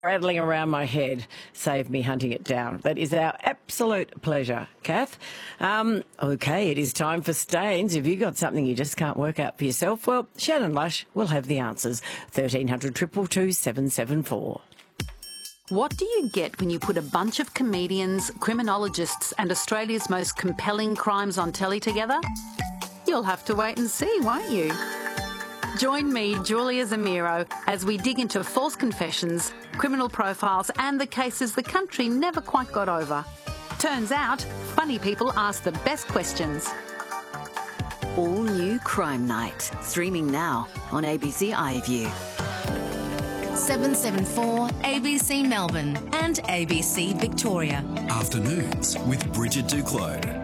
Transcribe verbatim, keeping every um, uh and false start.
rattling around my head. Save me hunting it down. That is our absolute pleasure, Kath. Um, OK, it is time for Stains. If you've got something you just can't work out for yourself, well, Shannon Lush will have the answers. thirteen hundred, two two two, seven seven four. What do you get when you put a bunch of comedians, criminologists and Australia's most compelling crimes on telly together? You'll have to wait and see, won't you? Join me, Julia Zamiro, as we dig into false confessions, criminal profiles and the cases the country never quite got over. Turns out, funny people ask the best questions. All new Crime Night, streaming now on A B C iView. seven seven four A B C Melbourne and A B C Victoria. Afternoons with Bridget Duclos.